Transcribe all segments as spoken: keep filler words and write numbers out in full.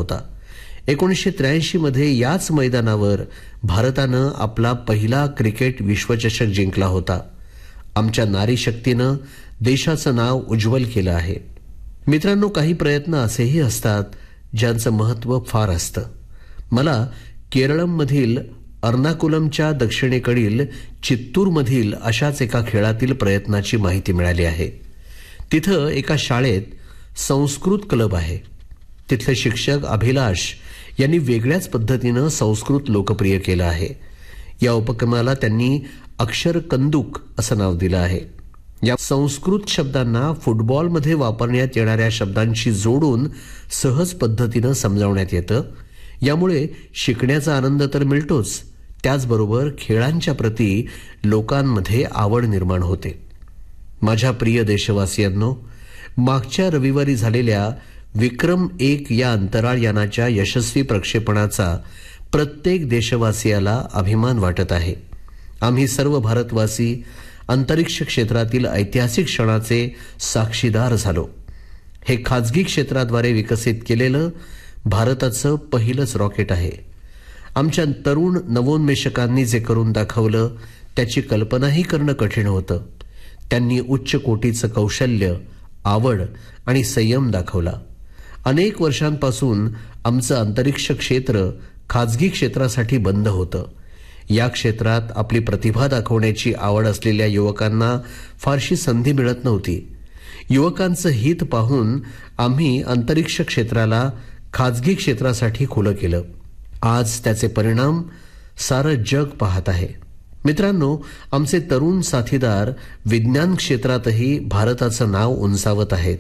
होता. एकोणीसशे त्र्याऐंशी मध्ये याच मैदानावर भारतानं आपला पहिला क्रिकेट विश्वचषक जिंकला होता. आमच्या नारी शक्तीनं देशाचं नाव उज्ज्वल केलं आहे. मित्रांनो, काही प्रयत्न असेही असतात ज्यांचं महत्त्व फार असतं. मला केरळमधील अर्नाकुलमच्या दक्षिणेकडील चित्तूरमधील अशाच एका खेळातील प्रयत्नाची माहिती मिळाली आहे. तिथं एका शाळेत संस्कृत क्लब आहे. तिथले शिक्षक अभिलाष यांनी वेगळ्याच पद्धतीनं संस्कृत लोकप्रिय केलं आहे. या उपक्रमाला त्यांनी अक्षर कंदुक असं नाव दिलं आहे. या संस्कृत शब्दांना फुटबॉलमध्ये वापरण्यात येणाऱ्या शब्दांशी जोडून सहज पद्धतीनं समजावण्यात येतं. यामुळे शिकण्याचा आनंद तर मिळतोच, त्याचबरोबर खेळांच्या प्रती लोकांमध्ये आवड निर्माण होते. माझ्या प्रिय देशवासियांनो, मागच्या रविवारी झालेल्या विक्रम एक या अंतराळ यानाच्या यशस्वी प्रक्षेपणाचा प्रत्येक देशवासियाला अभिमान वाटत आहे. आम्ही सर्व भारतवासी अंतरिक्ष क्षेत्रातील ऐतिहासिक क्षणाचे साक्षीदार झालो. हे खाजगी क्षेत्राद्वारे विकसित केलेलं भारताचं पहिलंच रॉकेट आहे. आमच्या तरुण नवोन्मेषकांनी जे करून दाखवलं त्याची कल्पनाही करणं कठीण होतं. त्यांनी उच्च कोटीचं कौशल्य, आवड आणि संयम दाखवला. अनेक वर्षांपासून आमचं अंतरिक्ष क्षेत्र खाजगी क्षेत्रासाठी बंद होतं. या क्षेत्रात आपली प्रतिभा दाखवण्याची आवड असलेल्या युवकांना फारशी संधी मिळत नव्हती. युवकांचं हित पाहून आम्ही अंतरिक्ष क्षेत्राला खाजगी क्षेत्रासाठी खुलं केलं. आज त्याचे परिणाम सारं जग पाहत आहे. मित्रांनो, आमचे तरुण साथीदार विज्ञान क्षेत्रातही भारताचं नाव उंचावत आहेत.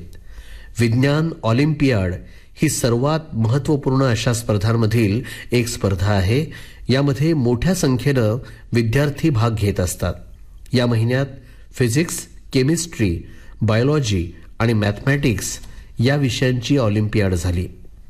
विज्ञान ऑलिम्पियाड ही सर्वात महत्त्वपूर्ण अशा स्पर्धांमधील एक स्पर्धा आहे. यामध्ये मोठ्या संख्येनं विद्यार्थी भाग घेत असतात. या महिन्यात फिजिक्स, केमिस्ट्री, बायोलॉजी आणि मॅथमॅटिक्स या विषयांची ऑलिम्पियाड झाली.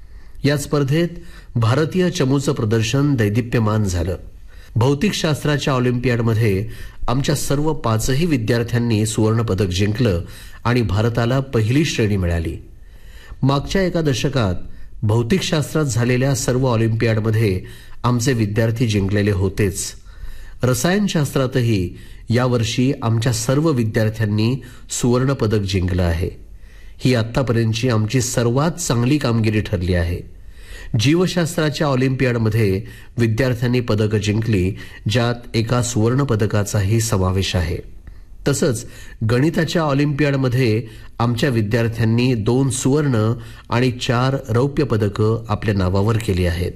या स्पर्धेत भारतीय चमूचं प्रदर्शन दैदिप्यमान झालं. भौतिकशास्त्राच्या ऑलिम्पियाडमध्ये आमच्या सर्व पाचही विद्यार्थ्यांनी सुवर्णपदक जिंकलं आणि भारताला पहिली श्रेणी मिळाली. मागच्या एका दशकात भौतिकशास्त्रात झालेल्या सर्व ऑलिम्पियाडमध्ये आमचे विद्यार्थी जिंकलेले होतेच. रसायनशास्त्रातही यावर्षी आमच्या सर्व विद्यार्थ्यांनी सुवर्णपदक जिंकलं आहे. ही आत्तापर्यंतची आमची सर्वात चांगली कामगिरी ठरली आहे. जीवशास्त्राच्या ऑलिम्पियाडमध्ये विद्यार्थ्यांनी पदकं जिंकली, ज्यात एका सुवर्णपदकाचाही समावेश आहे. तसंच गणिताच्या ऑलिम्पियाडमध्ये आमच्या विद्यार्थ्यांनी दोन सुवर्ण आणि चार रौप्य पदकं आपल्या नावावर केली आहेत.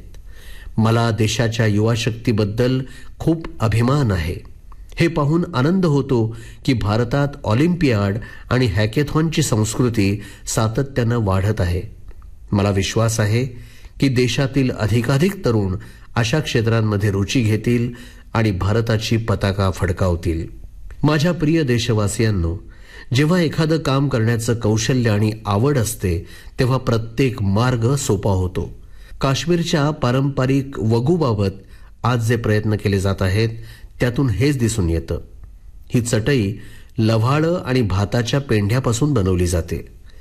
मला देशाच्या युवाशक्तीबद्दल खूप अभिमान आहे. हे पाहून आनंद होतो की भारतात ऑलिम्पियाड आणि हॅकेथॉनची संस्कृती सातत्यानं वाढत आहे. मला विश्वास आहे की देशातील अधिकाधिक तरुण अशा क्षेत्रांमध्ये रुची घेतील आणि भारताची पताका फडकावतील. माझ्या प्रिय देशवासियांनो, जेव्हा एखादं काम करण्याचं कौशल्य आणि आवड असते तेव्हा प्रत्येक मार्ग सोपा होतो. काश्मीरच्या पारंपरिक वगूबाबत आज जे प्रयत्न केले जात आहेत त्यातून हेच दिसून येतं. ही चटई लव्हाळं आणि भाताच्या पेंढ्यापासून बनवली जाते.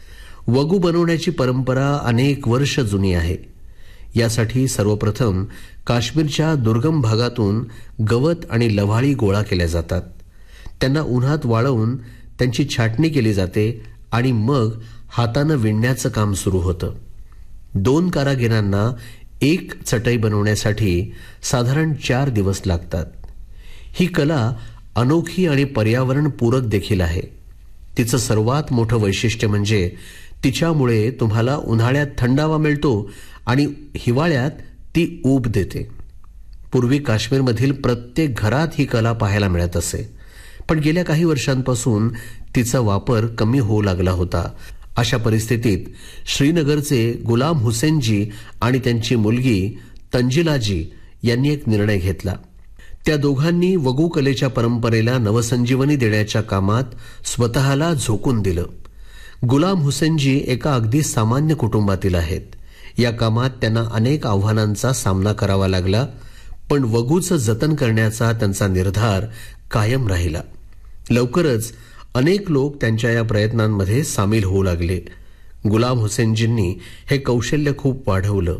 वगू बनवण्याची परंपरा अनेक वर्ष जुनी आहे. यासाठी सर्वप्रथम काश्मीरच्या दुर्गम भागातून गवत आणि लव्हाळी गोळा केल्या जातात. त्यांना उन्हात वाळवून त्यांची छाटणी केली जाते आणि मग हातानं विणण्याचं काम सुरू होतं. दोन कारागिरांना एक चटई बनवण्यासाठी साधारण चार दिवस लागतात. ही कला अनोखी आणि पर्यावरणपूरक देखील आहे. तिचं सर्वात मोठं वैशिष्ट्य म्हणजे तिच्यामुळे तुम्हाला उन्हाळ्यात थंडावा मिळतो आणि हिवाळ्यात ती ऊब देते. पूर्वी काश्मीरमधील प्रत्येक घरात ही कला पाहायला मिळत असे, पण गेल्या काही वर्षांपासून तिचा वापर कमी होऊ लागला होता. अशा परिस्थितीत श्रीनगरचे गुलाम हुसेनजी आणि त्यांची मुलगी तंजिलाजी यांनी एक निर्णय घेतला. त्या दोघांनी वगू कलेच्या परंपरेला नवसंजीवनी देण्याच्या कामात स्वतःला झोकून दिलं. गुलाम हुसेनजी एका अगदी सामान्य कुटुंबातील आहेत. या कामात त्यांना अनेक आव्हानांचा सामना करावा लागला, पण वगूचं जतन करण्याचा त्यांचा निर्धार कायम राहिला. लवकरच अनेक लोक त्यांच्या या प्रयत्नांमध्ये सामील होऊ लागले. गुलाम हुसेनजींनी हे कौशल्य खूप वाढवलं.